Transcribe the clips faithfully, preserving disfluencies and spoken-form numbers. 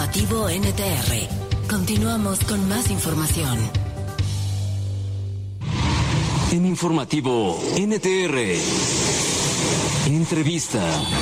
Informativo N T R. Continuamos con más información. En Informativo N T R. Entrevista.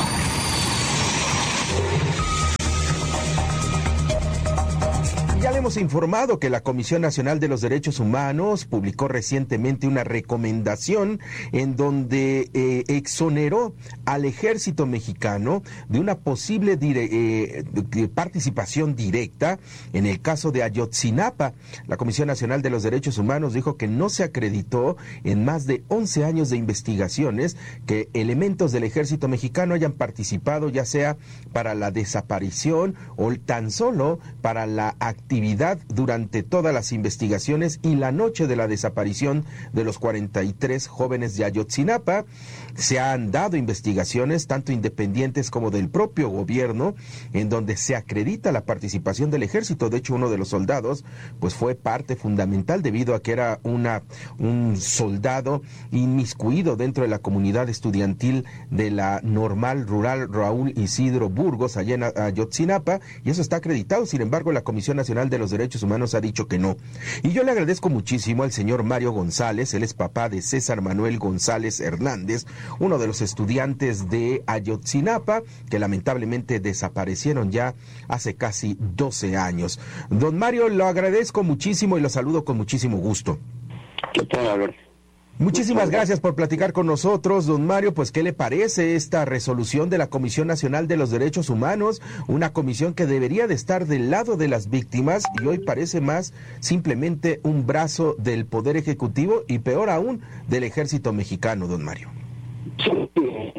Ya le hemos informado que la Comisión Nacional de los Derechos Humanos publicó recientemente una recomendación en donde eh, exoneró al ejército mexicano de una posible dire- eh, de participación directa en el caso de Ayotzinapa. La Comisión Nacional de los Derechos Humanos dijo que no se acreditó en más de once años de investigaciones que elementos del ejército mexicano hayan participado, ya sea para la desaparición o tan solo para la actividad durante todas las investigaciones y la noche de la desaparición de los cuarenta y tres jóvenes de Ayotzinapa. Se han dado investigaciones tanto independientes como del propio gobierno en donde se acredita la participación del ejército. De hecho, uno de los soldados pues fue parte fundamental debido a que era una un soldado inmiscuido dentro de la comunidad estudiantil de la Normal Rural Raúl Isidro Burgos allá en Ayotzinapa, y eso está acreditado. Sin embargo, la Comisión Nacional de los Derechos Humanos ha dicho que no. Y yo le agradezco muchísimo al señor Mario González, él es papá de César Manuel González Hernández, uno de los estudiantes de Ayotzinapa, que lamentablemente desaparecieron ya hace casi doce años. Don Mario, lo agradezco muchísimo y lo saludo con muchísimo gusto. ¿Qué tal, Alberto? Muchísimas gracias por platicar con nosotros, don Mario. Pues, ¿qué le parece esta resolución de la Comisión Nacional de los Derechos Humanos? Una comisión que debería de estar del lado de las víctimas y hoy parece más simplemente un brazo del Poder Ejecutivo y peor aún del Ejército Mexicano, don Mario. Sí,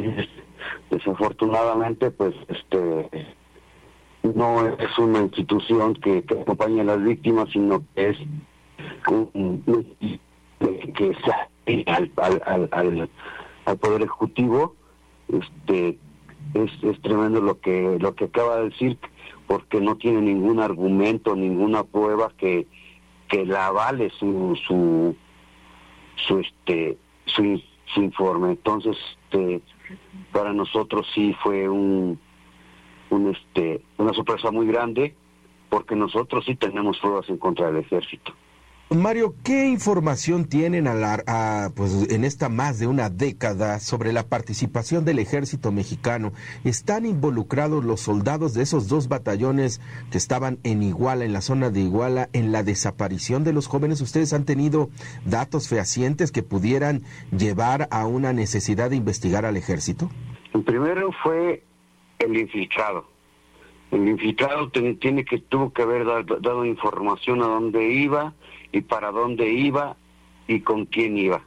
desafortunadamente, pues, este, no es una institución que, que acompañe a las víctimas, sino que es un, un, que sea Al, al, al, al, al Poder Ejecutivo. Este es, es tremendo lo que lo que acaba de decir, porque no tiene ningún argumento, ninguna prueba que que la avale su su su este su, su informe. Entonces, este, para nosotros sí fue un un este una sorpresa muy grande, porque nosotros sí tenemos pruebas en contra del ejército. Mario, ¿qué información tienen a la, a, pues, en esta más de una década sobre la participación del ejército mexicano? ¿Están involucrados los soldados de esos dos batallones que estaban en Iguala, en la zona de Iguala, en la desaparición de los jóvenes? ¿Ustedes han tenido datos fehacientes que pudieran llevar a una necesidad de investigar al ejército? El primero fue el infiltrado. El infiltrado tiene que tuvo que haber dado, dado información a dónde iba y para dónde iba y con quién iba.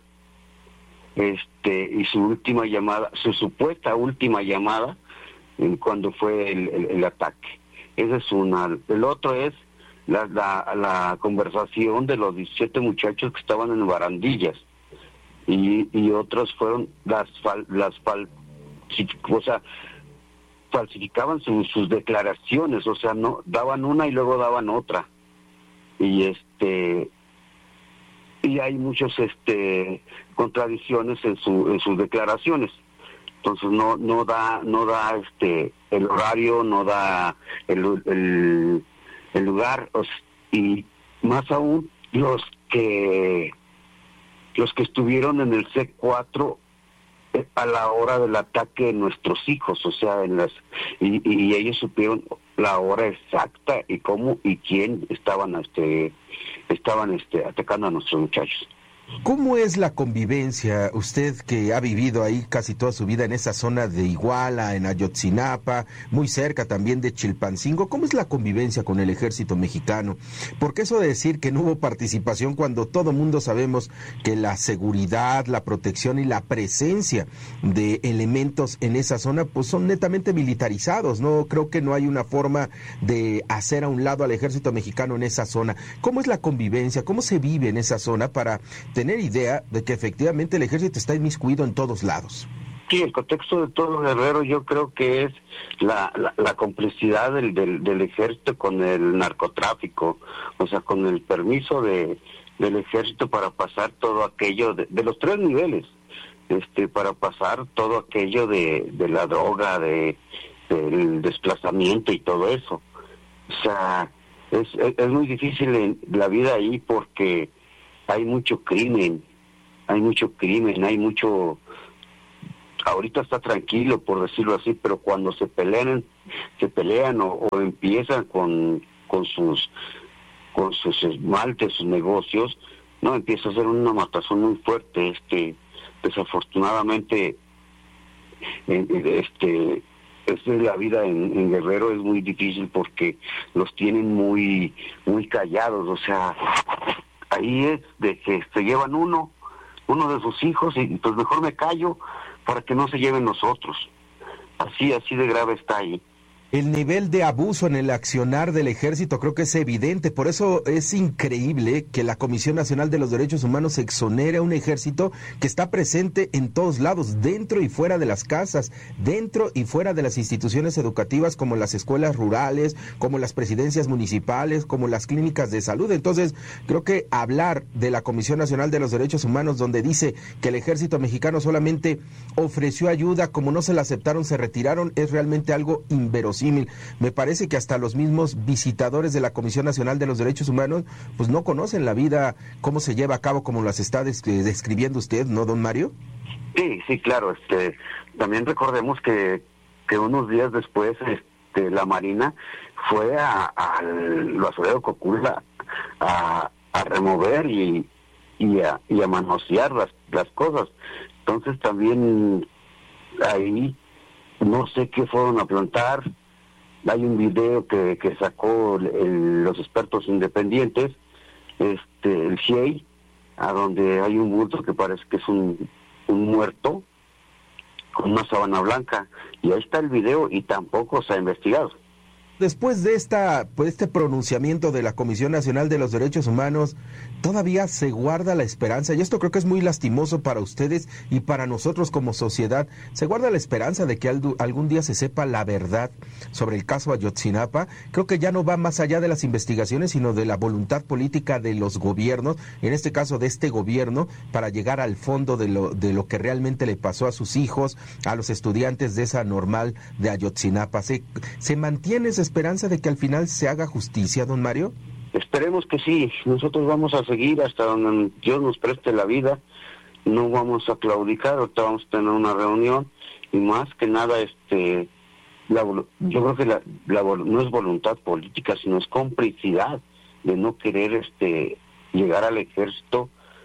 Este y su última llamada, su supuesta última llamada, en cuando fue el, el, el ataque. Esa es una. El otro es la, la, la conversación de los diecisiete muchachos que estaban en barandillas, y, y otros fueron las fal, las fal, o sea, falsificaban su, sus declaraciones, o sea, no daban una y luego daban otra. Y este y hay muchos este contradicciones en su en sus declaraciones. Entonces no no da no da este el horario, no da el el, el lugar, y más aún los que los que estuvieron en el C cuatro a la hora del ataque de nuestros hijos, o sea, en las y, y ellos supieron la hora exacta y cómo y quién estaban este estaban este atacando a nuestros muchachos. ¿Cómo es la convivencia, usted que ha vivido ahí casi toda su vida en esa zona de Iguala, en Ayotzinapa, muy cerca también de Chilpancingo? ¿Cómo es la convivencia con el ejército mexicano? Porque eso de decir que no hubo participación cuando todo mundo sabemos que la seguridad, la protección y la presencia de elementos en esa zona pues son netamente militarizados, ¿no? Creo que no hay una forma de hacer a un lado al ejército mexicano en esa zona. ¿Cómo es la convivencia? ¿Cómo se vive en esa zona para tener idea de que efectivamente el ejército está inmiscuido en todos lados? Sí, el contexto de todo Guerrero yo creo que es la, la, la complicidad del, del, del ejército con el narcotráfico, o sea, con el permiso de del ejército para pasar todo aquello de, de los tres niveles, este para pasar todo aquello de, de la droga, de del desplazamiento y todo eso. O sea, es, es, es muy difícil en la vida ahí porque hay mucho crimen, hay mucho crimen, hay mucho... Ahorita está tranquilo, por decirlo así, pero cuando se pelean, se pelean o, o empiezan con, con sus con sus esmaltes, sus negocios, no, empieza a ser una matazón muy fuerte. Este, desafortunadamente, este, esta es la vida en, en Guerrero, es muy difícil porque los tienen muy, muy callados. O sea, ahí es de que se llevan uno, uno de sus hijos y pues mejor me callo para que no se lleven los otros. Así, así de grave está ahí. El nivel de abuso en el accionar del ejército creo que es evidente, por eso es increíble que la Comisión Nacional de los Derechos Humanos exonere a un ejército que está presente en todos lados, dentro y fuera de las casas, dentro y fuera de las instituciones educativas como las escuelas rurales, como las presidencias municipales, como las clínicas de salud. Entonces, creo que hablar de la Comisión Nacional de los Derechos Humanos, donde dice que el ejército mexicano solamente ofreció ayuda, como no se la aceptaron, se retiraron, es realmente algo inverosímil. Me parece que hasta los mismos visitadores de la Comisión Nacional de los Derechos Humanos pues no conocen la vida, cómo se lleva a cabo, como las está describiendo usted, ¿no, don Mario? Sí, sí, claro. Este, también recordemos que, que unos días después este, la Marina fue a, a lo Azoredo Cocula a, a remover y, y, a, y a manosear las, las cosas. Entonces también ahí no sé qué fueron a plantar. Hay un video que, que sacó el, los expertos independientes, este, el C I E I, a donde hay un bulto que parece que es un, un muerto con una sábana blanca, y ahí está el video y tampoco se ha investigado. Después de esta, pues este pronunciamiento de la Comisión Nacional de los Derechos Humanos, todavía se guarda la esperanza, y esto creo que es muy lastimoso para ustedes y para nosotros como sociedad, se guarda la esperanza de que algún día se sepa la verdad sobre el caso Ayotzinapa. Creo que ya no va más allá de las investigaciones, sino de la voluntad política de los gobiernos, en este caso de este gobierno, para llegar al fondo de lo, de lo que realmente le pasó a sus hijos, a los estudiantes de esa normal de Ayotzinapa. ¿Se, se mantiene esa esperanza de que al final se haga justicia, don Mario? Esperemos que sí. Nosotros vamos a seguir hasta donde Dios nos preste la vida. No vamos a claudicar. Ahorita vamos a tener una reunión y más que nada, este, la, yo creo que la, la, no es voluntad política, sino es complicidad de no querer este llegar al ejército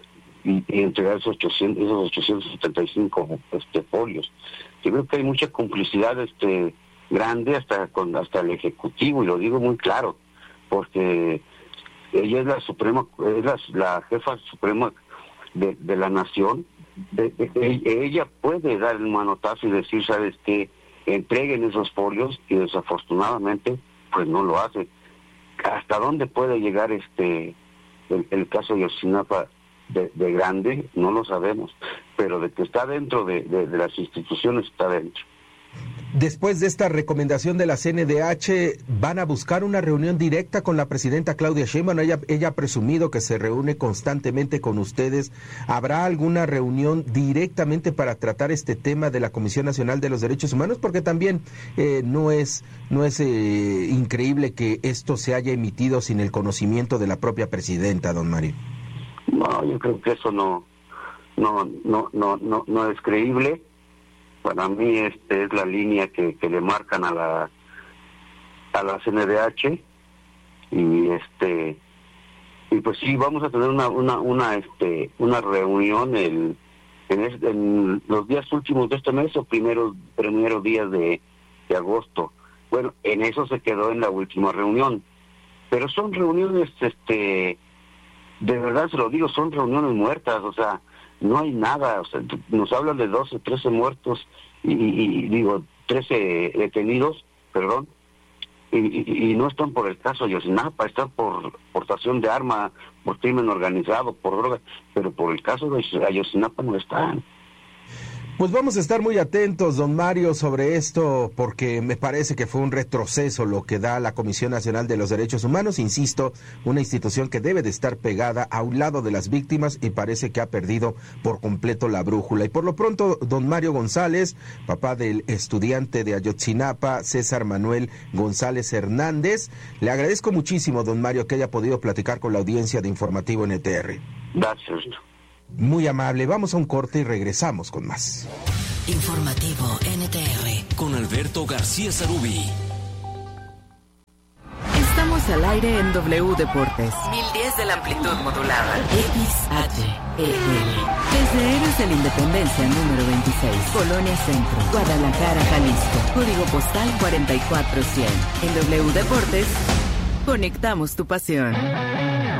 y, y entregar esos ochocientos, esos ochocientos setenta y cinco este, folios. Yo creo que hay mucha complicidad este grande hasta con hasta el ejecutivo, y lo digo muy claro porque ella es la suprema, es la, la jefa suprema de, de la nación. De, de, de, ella puede dar el manotazo y decir, sabes qué, entreguen esos folios, y desafortunadamente pues no lo hace. Hasta dónde puede llegar este el, el caso de Ayotzinapa de, de grande no lo sabemos, pero de que está dentro de, de, de las instituciones está dentro. Después de esta recomendación de la C N D H, ¿van a buscar una reunión directa con la presidenta Claudia Sheinbaum? Ella, ella ha presumido que se reúne constantemente con ustedes. ¿Habrá alguna reunión directamente para tratar este tema de la Comisión Nacional de los Derechos Humanos? Porque también eh, no es, no es eh, increíble que esto se haya emitido sin el conocimiento de la propia presidenta, don Mario. No, yo creo que eso no, no, no, no, no, no es creíble. Para mí este es la línea que, que le marcan a la a la C N D H, y este y pues sí vamos a tener una una una este una reunión el en, este, en los días últimos de este mes o primeros primeros días de, de agosto. Bueno, en eso se quedó en la última reunión, pero son reuniones este de verdad se lo digo, son reuniones muertas. O sea, no hay nada. O sea, nos hablan de doce, trece muertos y, y, y digo, trece detenidos, perdón, y, y, y no están por el caso Ayotzinapa, están por portación de arma, por crimen organizado, por drogas, pero por el caso de Ayotzinapa no están. Pues vamos a estar muy atentos, don Mario, sobre esto, porque me parece que fue un retroceso lo que da la Comisión Nacional de los Derechos Humanos, insisto, una institución que debe de estar pegada a un lado de las víctimas y parece que ha perdido por completo la brújula. Y por lo pronto, don Mario González, papá del estudiante de Ayotzinapa, César Manuel González Hernández, le agradezco muchísimo, don Mario, que haya podido platicar con la audiencia de Informativo N T R. Gracias. Muy amable, vamos a un corte y regresamos con más. Informativo N T R con Alberto García Sarubí. Estamos al aire en W Deportes. mil diez de la amplitud modulada. X H E L. Desde Héroes de la Independencia número veintiséis, Colonia Centro, Guadalajara, Jalisco. Código postal cuarenta y cuatro cien. En W Deportes, conectamos tu pasión.